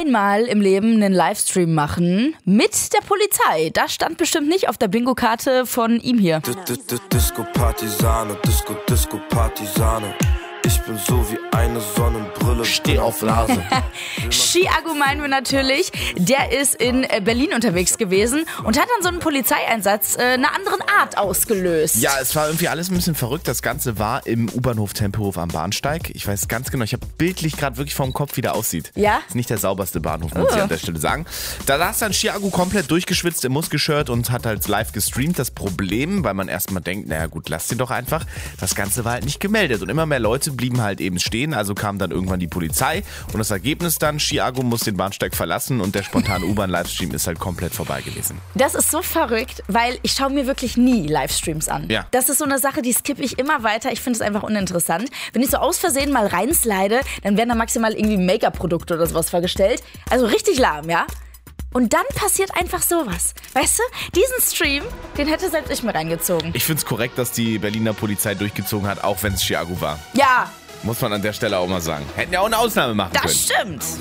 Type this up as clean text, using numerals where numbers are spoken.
einmal im Leben einen Livestream machen mit der Polizei. Das stand bestimmt nicht auf der Bingo-Karte von ihm hier. Disco Partisane, Disco Partisane. Ich bin so wie eine Sonnenbrille. Steh auf Nase. Chiago meinen wir natürlich. Der ist in Berlin unterwegs gewesen und hat dann so einen Polizeieinsatz einer anderen Art ausgelöst. Ja, es war irgendwie alles ein bisschen verrückt. Das Ganze war im U-Bahnhof Tempelhof am Bahnsteig. Ich weiß ganz genau, ich habe bildlich gerade wirklich vom Kopf, wie der aussieht. Ja? Ist nicht der sauberste Bahnhof, muss ich an der Stelle sagen. Da saß dann Chiago komplett durchgeschwitzt im Muskelshirt und hat halt live gestreamt. Das Problem, weil man erstmal denkt, naja gut, lass den doch einfach. Das Ganze war halt nicht gemeldet und immer mehr Leute blieben halt eben stehen, also kam dann irgendwann die Polizei und das Ergebnis dann, Chiago muss den Bahnsteig verlassen und der spontane U-Bahn-Livestream ist halt komplett vorbei gewesen. Das ist so verrückt, weil ich schaue mir wirklich nie Livestreams an. Ja. Das ist so eine Sache, die skippe ich immer weiter. Ich finde es einfach uninteressant. Wenn ich so aus Versehen mal reinslide, dann werden da maximal irgendwie Make-up-Produkte oder sowas vorgestellt. Also richtig lahm, ja? Und dann passiert einfach sowas. Weißt du, diesen Stream, den hätte selbst ich mir reingezogen. Ich finde es korrekt, dass die Berliner Polizei durchgezogen hat, auch wenn es Chiago war. Ja, Muss man an der Stelle auch mal sagen. Hätten ja auch eine Ausnahme machen können. das stimmt.